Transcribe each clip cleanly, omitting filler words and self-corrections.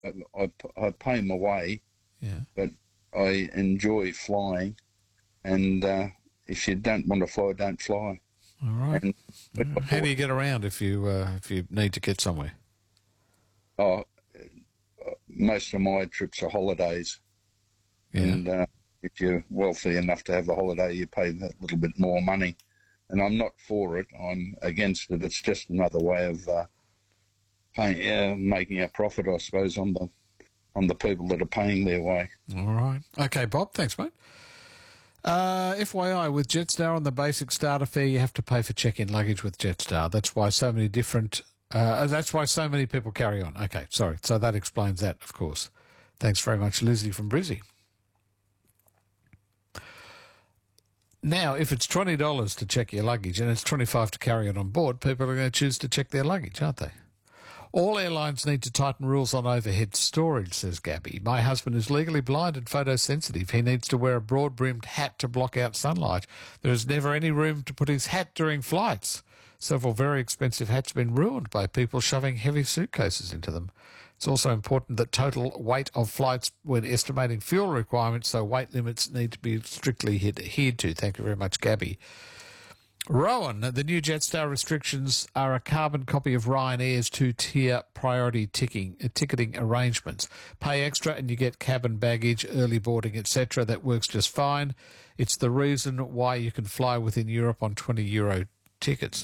I pay my way, Yeah. but I enjoy flying. And if you don't want to fly, don't fly. All right. And How do you get around if you need to get somewhere? Most of my trips are holidays. Yeah. And if you're wealthy enough to have a holiday, you pay that little bit more money. And I'm not for it. I'm against it. It's just another way of making a profit, I suppose, on the people that are paying their way. All right. Okay, Bob. Thanks, mate. FYI, with Jetstar on the basic starter fare, you have to pay for check-in luggage with Jetstar. That's why so many that's why so many people carry on. Okay, sorry. So that explains that, of course. Thanks very much, Lizzie from Brizzy. Now, if it's $20 to check your luggage and it's $25 to carry it on board, people are going to choose to check their luggage, aren't they? All airlines need to tighten rules on overhead storage, says Gabby. My husband is legally blind and photosensitive. He needs to wear a broad-brimmed hat to block out sunlight. There is never any room to put his hat during flights. Several very expensive hats have been ruined by people shoving heavy suitcases into them. It's also important that total weight of flights when estimating fuel requirements, so weight limits need to be strictly adhered to. Thank you very much, Gabby. Rowan, the new Jetstar restrictions are a carbon copy of Ryanair's two-tier priority ticketing arrangements. Pay extra and you get cabin baggage, early boarding, etc. That works just fine. It's the reason why you can fly within Europe on €20 tickets.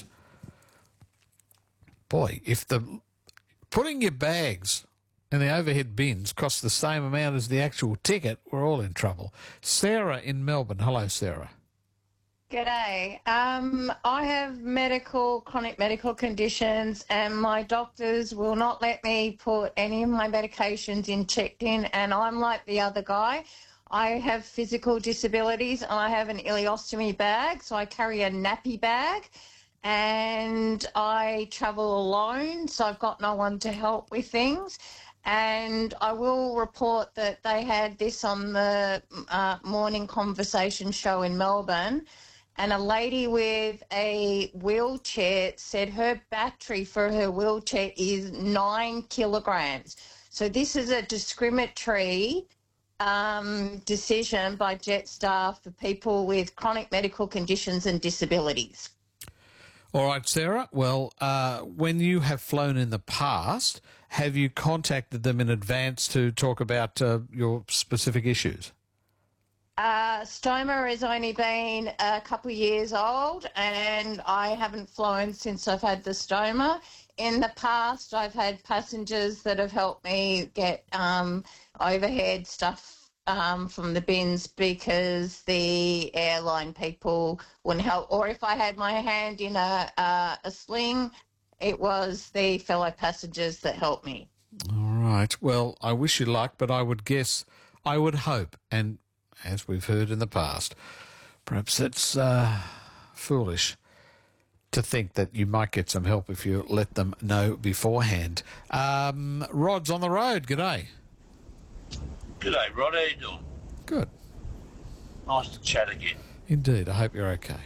Boy, if putting your bags in the overhead bins costs the same amount as the actual ticket, we're all in trouble. Sarah in Melbourne. Hello, Sarah. G'day. I have chronic medical conditions, and my doctors will not let me put any of my medications in checked in, and I'm like the other guy. I have physical disabilities, and I have an ileostomy bag, so I carry a nappy bag, and I travel alone, so I've got no one to help with things. And I will report that they had this on the morning conversation show in Melbourne, and a lady with a wheelchair said her battery for her wheelchair is 9 kilograms. So this is a discriminatory decision by Jetstar for people with chronic medical conditions and disabilities. All right, Sarah. Well, when you have flown in the past, have you contacted them in advance to talk about your specific issues? Stoma has only been a couple of years old, and I haven't flown since I've had the stoma. In the past, I've had passengers that have helped me get overhead stuff from the bins because the airline people wouldn't help. Or if I had my hand in a sling, it was the fellow passengers that helped me. All right. Well, I wish you luck, but I would hope, and as we've heard in the past, perhaps it's foolish to think that you might get some help if you let them know beforehand. Rod's on the road. G'day. G'day, Rod. How you doing? Good. Nice to chat again. Indeed. I hope you're okay.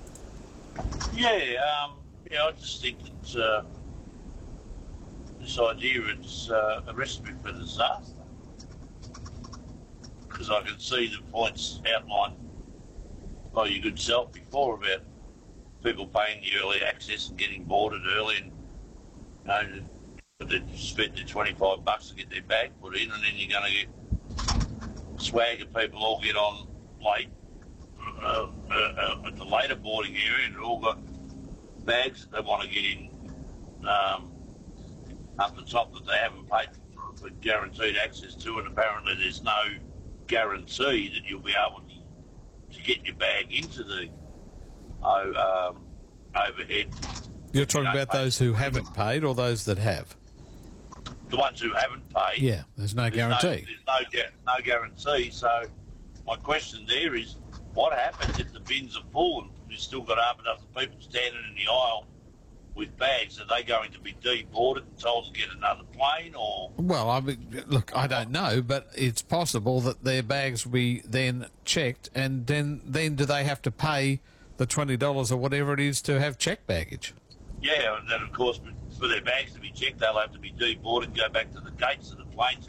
Yeah, I just think that this idea is a recipe for disaster. Because I can see the points outlined by your good self before about people paying the early access and getting boarded early, and they spent their $25 to get their bag put in, and then you're going to get swagger people all get on late at the later boarding area, and they've all got bags that they want to get in up the top that they haven't paid for guaranteed access to, and apparently there's no guarantee that you'll be able to get your bag into the overhead. You're talking about those who haven't paid or those that have? The ones who haven't paid. Yeah, there's no guarantee. There's no guarantee. So my question there is, what happens if the bins are full and you've still got half enough people standing in the aisle with bags? Are they going to be deboarded and told to get another plane, or? Well, I mean, look, I don't know, but it's possible that their bags will be then checked, and then do they have to pay the $20 or whatever it is to have checked baggage? Yeah, and then of course for their bags to be checked, they'll have to be deboarded and go back to the gates of the complaints